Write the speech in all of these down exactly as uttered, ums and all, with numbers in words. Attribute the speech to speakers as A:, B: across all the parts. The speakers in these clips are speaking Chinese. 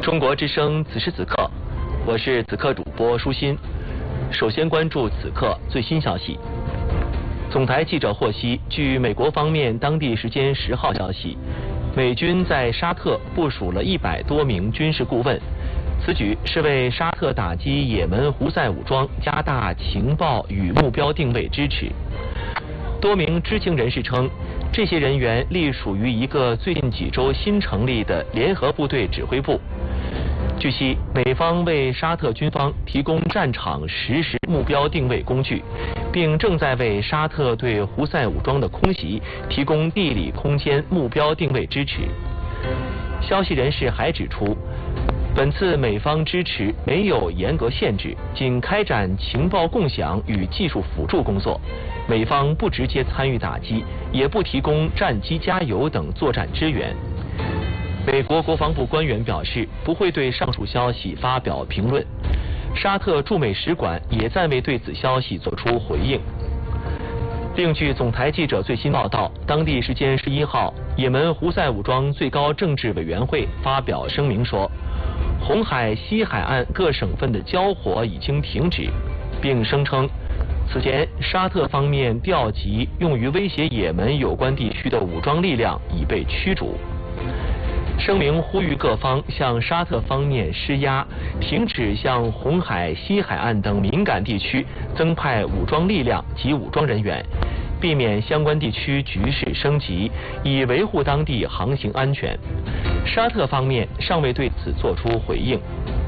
A: 中国之声此时此刻，我是此刻主播舒心。首先关注此刻最新消息。总台记者获悉，据美国方面当地时间十号消息，美军在沙特部署了一百多名军事顾问。此举是为沙特打击也门胡塞武装加大情报与目标定位支持。多名知情人士称，这些人员隶属于一个最近几周新成立的联合部队指挥部。据悉，美方为沙特军方提供战场实时目标定位工具，并正在为沙特对胡塞武装的空袭提供地理空间目标定位支持。消息人士还指出，本次美方支持没有严格限制，仅开展情报共享与技术辅助工作。美方不直接参与打击，也不提供战机加油等作战支援。美国国防部官员表示，不会对上述消息发表评论。沙特驻美使馆也暂未对此消息作出回应。另据总台记者最新报道，当地时间十一号，也门胡塞武装最高政治委员会发表声明说，红海西海岸各省份的交火已经停止，并声称，此前沙特方面调集用于威胁也门有关地区的武装力量已被驱逐。声明呼吁各方向沙特方面施压，停止向红海西海岸等敏感地区增派武装力量及武装人员，避免相关地区局势升级，以维护当地航行安全。沙特方面尚未对此作出回应。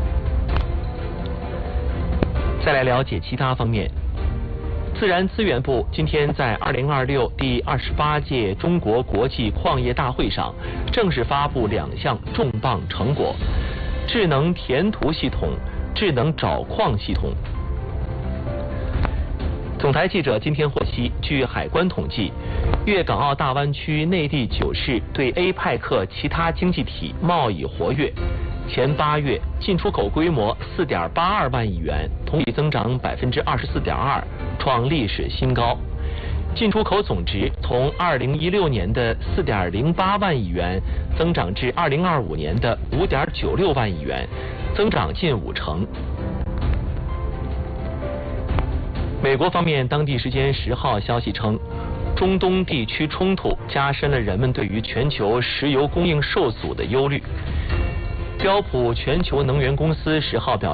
A: 再来了解其他方面。自然资源部今天在二零二六第二十八届中国国际矿业大会上正式发布两项重磅成果：智能填图系统、智能找矿系统。总台记者今天获悉，据海关统计，粤港澳大湾区内地九市对 A 派克其他经济体贸易活跃。前八月进出口规模四点八二万亿元，同比增长百分之二十四点二，创历史新高。进出口总值从二零一六年的四点零八万亿元增长至二零二五年的五点九六万亿元，增长近五成。美国方面当地时间十号消息称，中东地区冲突加深了人们对于全球石油供应受阻的忧虑。标普全球能源公司十号表示，